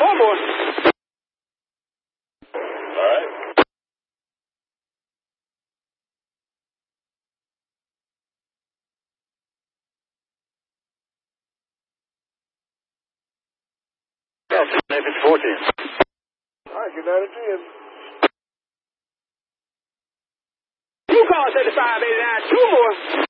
One more. All right. If it's 14. All right, good night again. You call 3589. Two more.